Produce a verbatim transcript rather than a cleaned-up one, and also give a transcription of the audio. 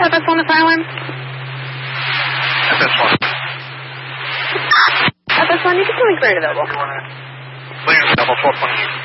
F S one to silent. F S one. F S one, you can tell me clear and available. Clear and available, four point eight.